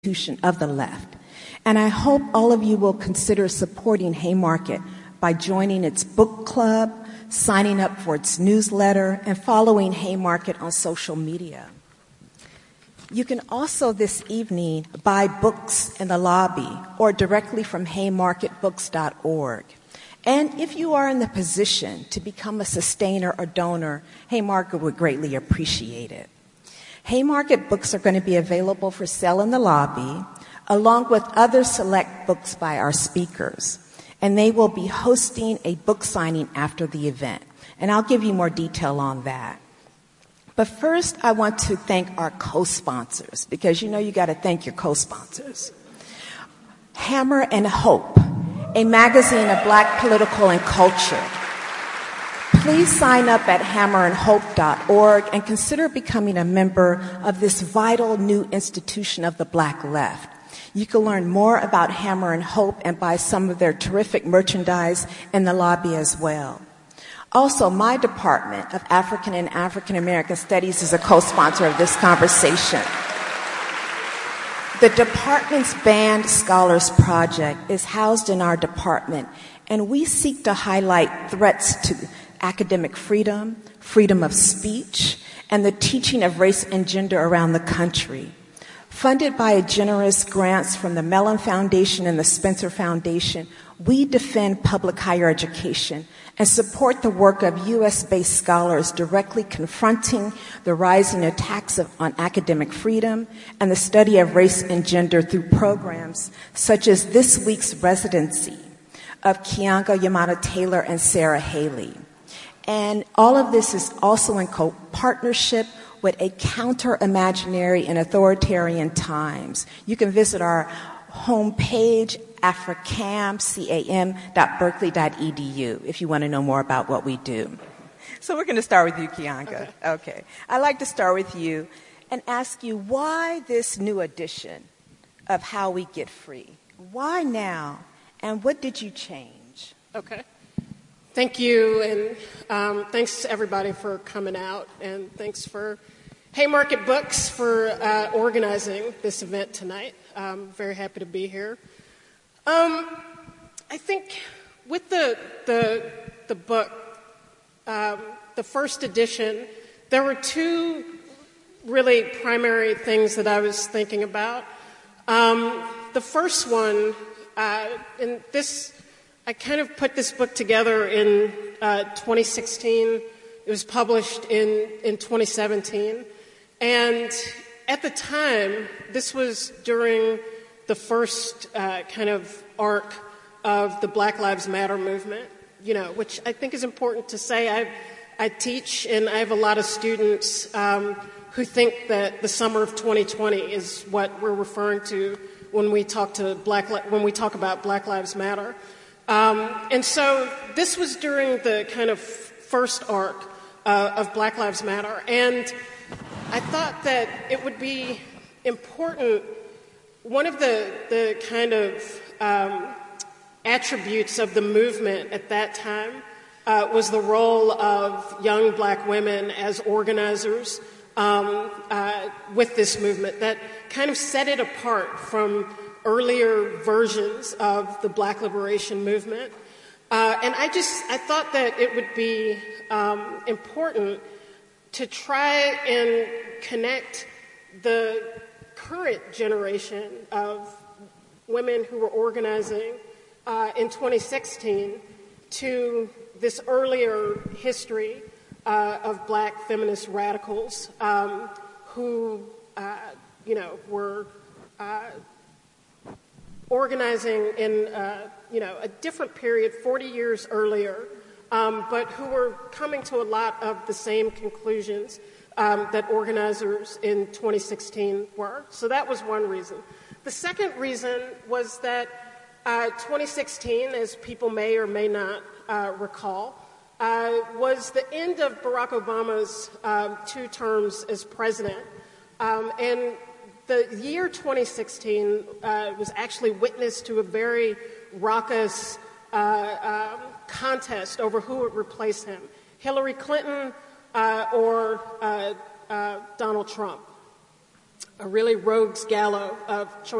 of the left. And I hope all of you will consider supporting Haymarket by joining its book club, signing up for its newsletter, and following Haymarket on social media. You can also this evening buy books in the lobby or directly from haymarketbooks.org. And if you are in the position to become a sustainer or donor, Haymarket would greatly appreciate it. Haymarket books are going to be available for sale in the lobby, along with other select books by our speakers. And they will be hosting a book signing after the event. And I'll give you more detail on that. But first, I want to thank our co-sponsors, because you got to thank your co-sponsors. Hammer and Hope, a magazine of Black political and culture. Please sign up at hammerandhope.org and consider becoming a member of this vital new institution of the Black left. You can learn more about Hammer and Hope and buy some of their terrific merchandise in the lobby as well. Also, my Department of African and African American Studies is a co-sponsor of this conversation. The department's Banned Scholars Project is housed in our department, and we seek to highlight threats to academic freedom, freedom of speech, and the teaching of race and gender around the country. Funded by generous grants from the Mellon Foundation and the Spencer Foundation, we defend public higher education and support the work of U.S.-based scholars directly confronting the rising attacks on academic freedom and the study of race and gender through programs such as this week's residency of Keeanga-Yamahtta Taylor and Sarah Haley. And all of this is also in partnership with a counter-imaginary and authoritarian times. You can visit our homepage, africam.berkeley.edu, if you want to know more about what we do. So we're going to start with you, Keeanga. Okay. I'd like to start with you and ask you why this new edition of How We Get Free? Why now? And what did you change? Okay. Thank you, and thanks to everybody for coming out, and thanks for Haymarket Books for organizing this event tonight. I'm very happy to be here. I think with the book, the first edition, there were two really primary things that I was thinking about. The first one, and this, I kind of put this book together in 2016. It was published in 2017. And at the time, this was during the first kind of arc of the Black Lives Matter movement, which I think is important to say. I teach, and I have a lot of students who think that the summer of 2020 is what we're referring to when we talk about Black Lives Matter. And so this was during the kind of first arc of Black Lives Matter. And I thought that it would be important. One of the kind of attributes of the movement at that time was the role of young Black women as organizers with this movement that kind of set it apart from earlier versions of the Black liberation movement. And I thought that it would be important to try and connect the current generation of women who were organizing in 2016 to this earlier history of Black feminist radicals who, were organizing in, a different period, 40 years earlier, but who were coming to a lot of the same conclusions that organizers in 2016 were. So that was one reason. The second reason was that 2016, as people may or may not recall, was the end of Barack Obama's 2 terms as president. And the year 2016 was actually witness to a very raucous contest over who would replace him, Hillary Clinton or Donald Trump. a really rogues gallows of choice.